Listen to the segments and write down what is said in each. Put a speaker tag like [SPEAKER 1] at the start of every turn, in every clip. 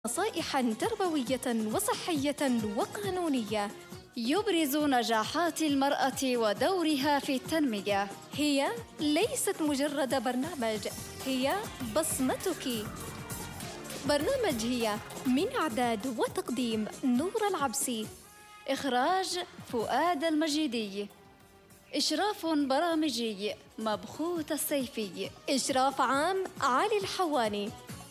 [SPEAKER 1] نصائحاً تربوية وصحية وقانونية
[SPEAKER 2] يبرز نجاحات المرأة ودورها في التنمية.
[SPEAKER 1] هي ليست مجرد برنامج، هي بصمتك. برنامج هي من إعداد وتقديم نور العبسي،
[SPEAKER 2] إخراج فؤاد المجيدي، إشراف برامجي مبخوت السيفي،
[SPEAKER 1] إشراف عام علي الحواني.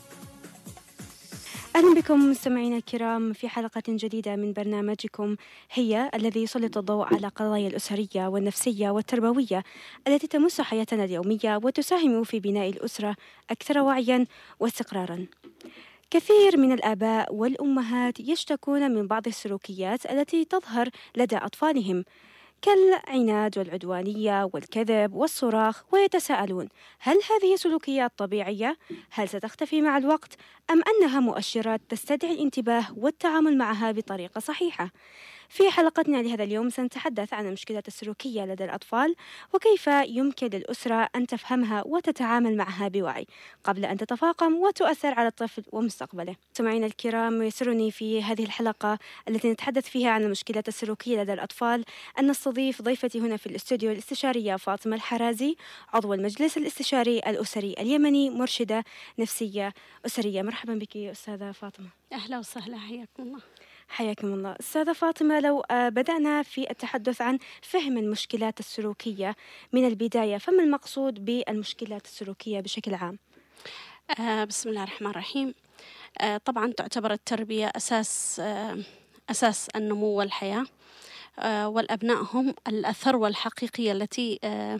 [SPEAKER 3] أهلا بكم مستمعينا الكرام في حلقة جديدة من برنامجكم هي، الذي يسلط الضوء على قضايا الأسرية والنفسية والتربوية التي تمس حياتنا اليومية وتساهم في بناء الأسرة أكثر وعيا واستقرارا. كثير من الآباء والأمهات يشتكون من بعض السلوكيات التي تظهر لدى أطفالهم كالعناد والعدوانية والكذب والصراخ، ويتساءلون: هل هذه سلوكيات طبيعية؟ هل ستختفي مع الوقت؟ أم أنها مؤشرات تستدعي الانتباه والتعامل معها بطريقة صحيحة؟ في حلقتنا لهذا اليوم سنتحدث عن المشكلات السلوكية لدى الأطفال وكيف يمكن للأسرة أن تفهمها وتتعامل معها بوعي قبل أن تتفاقم وتؤثر على الطفل ومستقبله. سمعينا الكرام، يسرني في هذه الحلقة التي نتحدث فيها عن المشكلات السلوكية لدى الأطفال أن نستضيف ضيفتي هنا في الاستوديو الاستشارية فاطمة الحرازي، عضو المجلس الاستشاري الأسري اليمني، مرشدة نفسية أسرية. مرحبا بك أستاذة فاطمة.
[SPEAKER 4] أهلا وسهلا، حياكم الله.
[SPEAKER 3] حياكم الله. أستاذة فاطمة، لو بدأنا في التحدث عن فهم المشكلات السلوكية من البداية، فما المقصود بالمشكلات السلوكية بشكل عام؟
[SPEAKER 4] بسم الله الرحمن الرحيم. طبعا تعتبر التربية أساس النمو والحياة، والأبناء هم الثروة الحقيقية التي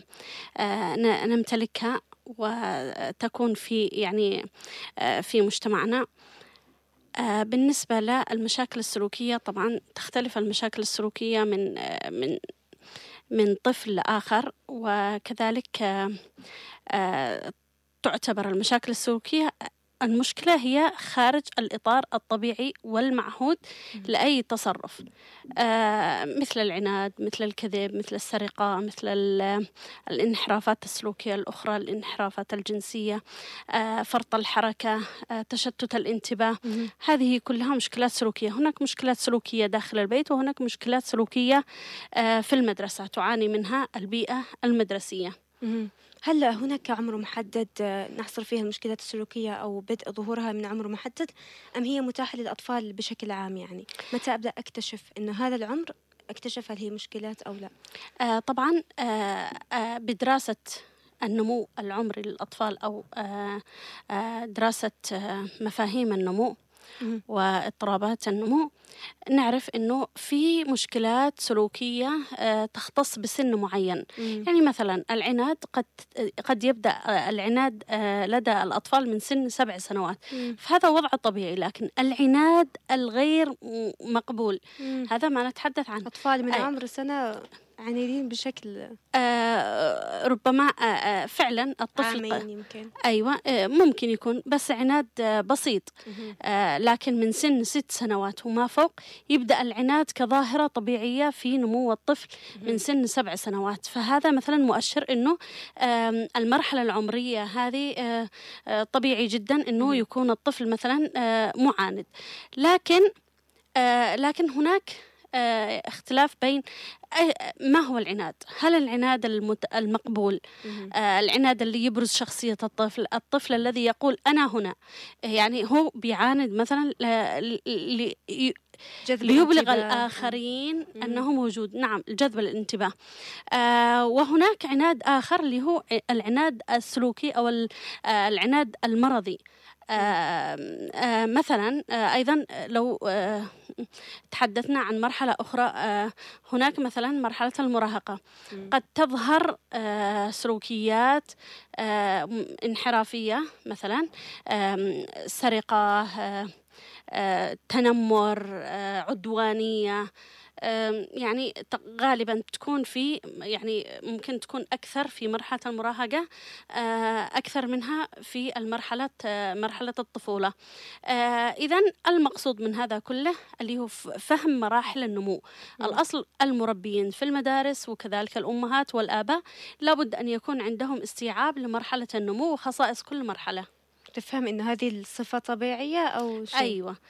[SPEAKER 4] نمتلكها وتكون في مجتمعنا. بالنسبة للمشاكل السلوكية، طبعا تختلف المشاكل السلوكية من طفل لآخر، وكذلك تعتبر المشاكل السلوكية المشكلة هي خارج الإطار الطبيعي والمعهود لأي تصرف، مثل العناد، مثل الكذب، مثل السرقة، مثل الانحرافات السلوكية الأخرى، الانحرافات الجنسية، فرط الحركة، تشتت الانتباه. هذه كلها مشكلات سلوكية. هناك مشكلات سلوكية داخل البيت، وهناك مشكلات سلوكية في المدرسة تعاني منها البيئة المدرسية.
[SPEAKER 3] هل هناك عمر محدد نحصر فيه المشكلات السلوكية أو بدء ظهورها من عمر محدد، أم هي متاحة للأطفال بشكل عام؟ يعني متى أبدأ أكتشف أنه هذا العمر اكتشف هل هي مشكلات أو لا؟
[SPEAKER 4] طبعا بدراسة النمو العمري للأطفال، أو دراسة مفاهيم النمو واضطرابات النمو، نعرف أنه في مشكلات سلوكية تختص بسن معين. يعني مثلا العناد، قد يبدأ العناد لدى الأطفال من سن 7 سنوات، فهذا وضع طبيعي. لكن العناد الغير مقبول، هذا ما نتحدث عنه.
[SPEAKER 3] أطفال من عمر سنة عنيدين بشكل
[SPEAKER 4] ربما فعلا الطفل
[SPEAKER 3] يمكن.
[SPEAKER 4] أيوة، ممكن يكون بس عناد بسيط، لكن من سن 6 سنوات وما فوق يبدأ العناد كظاهرة طبيعية في نمو الطفل من سن 7 سنوات. فهذا مثلا مؤشر أنه المرحلة العمرية هذه طبيعي جدا أنه يكون الطفل مثلا معاند. لكن هناك اختلاف بين ما هو العناد. هل العناد المقبول، العناد اللي يبرز شخصية الطفل الذي يقول أنا هنا، يعني هو بيعاند مثلا ليبلغ الآخرين أنه موجود، نعم، جذب الانتباه. وهناك عناد آخر اللي هو العناد السلوكي أو العناد المرضي. مثلا أيضا لو تحدثنا عن مرحلة أخرى، هناك مثلا مرحلة المراهقة، قد تظهر سلوكيات انحرافية، مثلا سرقة، تنمر، عدوانية. يعني غالبا تكون ممكن تكون أكثر في مرحلة المراهقة أكثر منها في مرحلة الطفولة. إذن المقصود من هذا كله اللي هو فهم مراحل النمو. الأصل المربيين في المدارس وكذلك الأمهات والآباء لابد أن يكون عندهم استيعاب لمرحلة النمو وخصائص كل مرحلة.
[SPEAKER 3] تفهم إنه هذه الصفة طبيعية أو شيء؟
[SPEAKER 4] أيوة،